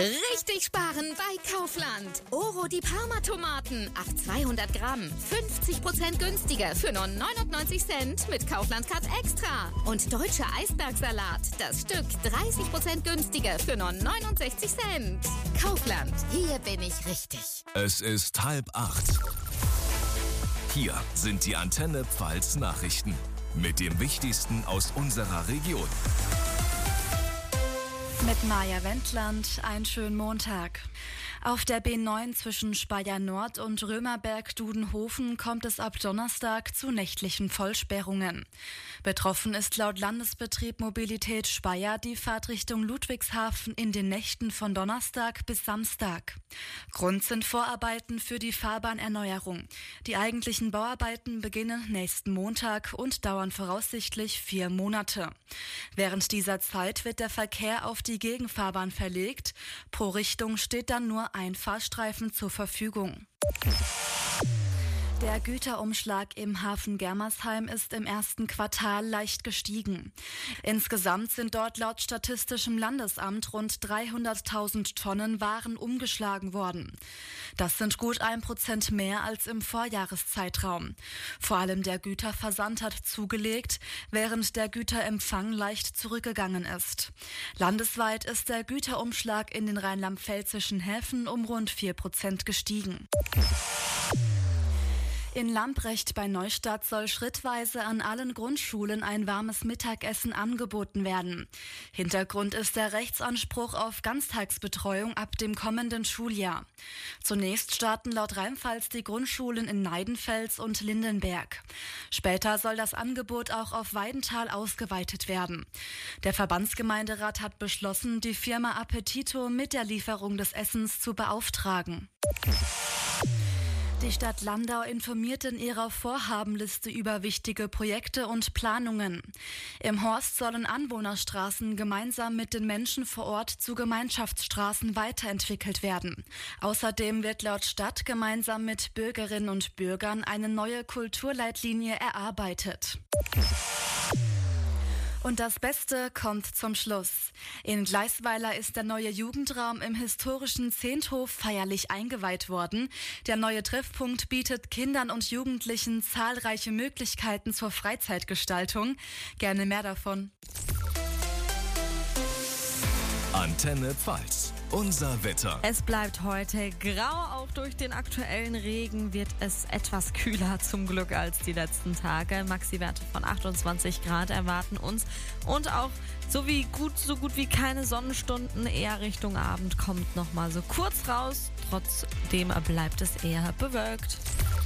Richtig sparen bei Kaufland. Oro die Parma-Tomaten auf 200 Gramm. 50% günstiger für nur 99 Cent mit Kaufland Card Extra. Und deutscher Eisbergsalat. Das Stück 30% günstiger für nur 69 Cent. Kaufland. Hier bin ich richtig. Es ist 7:30. Hier sind die Antenne Pfalz Nachrichten. Mit dem Wichtigsten aus unserer Region. Mit Maja Wendland, einen schönen Montag. Auf der B9 zwischen Speyer Nord und Römerberg-Dudenhofen kommt es ab Donnerstag zu nächtlichen Vollsperrungen. Betroffen ist laut Landesbetrieb Mobilität Speyer die Fahrt Richtung Ludwigshafen in den Nächten von Donnerstag bis Samstag. Grund sind Vorarbeiten für die Fahrbahnerneuerung. Die eigentlichen Bauarbeiten beginnen nächsten Montag und dauern voraussichtlich 4 Monate. Während dieser Zeit wird der Verkehr auf die Gegenfahrbahn verlegt. Pro Richtung steht dann nur ein Fahrstreifen zur Verfügung. Der Güterumschlag im Hafen Germersheim ist im ersten Quartal leicht gestiegen. Insgesamt sind dort laut Statistischem Landesamt rund 300.000 Tonnen Waren umgeschlagen worden. Das sind gut 1% mehr als im Vorjahreszeitraum. Vor allem der Güterversand hat zugelegt, während der Güterempfang leicht zurückgegangen ist. Landesweit ist der Güterumschlag in den rheinland-pfälzischen Häfen um rund 4% gestiegen. In Lamprecht bei Neustadt soll schrittweise an allen Grundschulen ein warmes Mittagessen angeboten werden. Hintergrund ist der Rechtsanspruch auf Ganztagsbetreuung ab dem kommenden Schuljahr. Zunächst starten laut Rheinpfalz die Grundschulen in Neidenfels und Lindenberg. Später soll das Angebot auch auf Weidenthal ausgeweitet werden. Der Verbandsgemeinderat hat beschlossen, die Firma Appetito mit der Lieferung des Essens zu beauftragen. Die Stadt Landau informiert in ihrer Vorhabenliste über wichtige Projekte und Planungen. Im Horst sollen Anwohnerstraßen gemeinsam mit den Menschen vor Ort zu Gemeinschaftsstraßen weiterentwickelt werden. Außerdem wird laut Stadt gemeinsam mit Bürgerinnen und Bürgern eine neue Kulturleitlinie erarbeitet. Und das Beste kommt zum Schluss. In Gleisweiler ist der neue Jugendraum im historischen Zehnthof feierlich eingeweiht worden. Der neue Treffpunkt bietet Kindern und Jugendlichen zahlreiche Möglichkeiten zur Freizeitgestaltung. Gerne mehr davon. Antenne Pfalz. Unser Wetter. Es bleibt heute grau, auch durch den aktuellen Regen wird es etwas kühler zum Glück als die letzten Tage. Maxi-Werte von 28 Grad erwarten uns und auch so gut wie keine Sonnenstunden, eher Richtung Abend kommt noch mal so kurz raus. Trotzdem bleibt es eher bewölkt.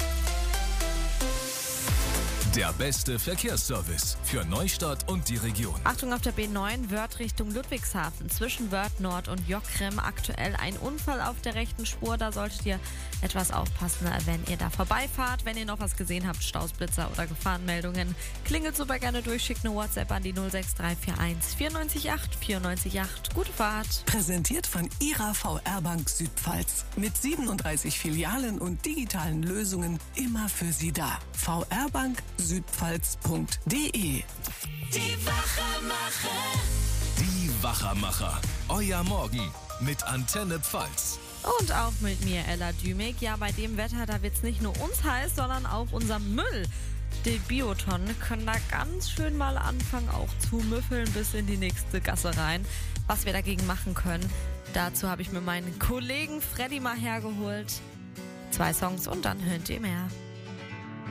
Der beste Verkehrsservice für Neustadt und die Region. Achtung auf der B9, Wörth Richtung Ludwigshafen. Zwischen Wörth Nord und Jockrem aktuell ein Unfall auf der rechten Spur. Da solltet ihr etwas aufpassen, wenn ihr da vorbeifahrt. Wenn ihr noch was gesehen habt, Staus, Blitzer oder Gefahrenmeldungen, klingelt super gerne durch, schickt eine WhatsApp an die 06341 94 94 Gute Fahrt. Präsentiert von Ihrer VR-Bank Südpfalz. Mit 37 Filialen und digitalen Lösungen immer für Sie da. VR-Bank südpfalz.de. Die Wachermacher. Die Wachermacher. Euer Morgen mit Antenne Pfalz. Und auch mit mir, Ella Dümig. Ja, bei dem Wetter, da wird's nicht nur uns heiß, sondern auch unser Müll. Die Biotonnen können da ganz schön mal anfangen, auch zu müffeln bis in die nächste Gasse rein. Was wir dagegen machen können, dazu habe ich mir meinen Kollegen Freddy mal hergeholt. 2 Songs und dann hört ihr mehr.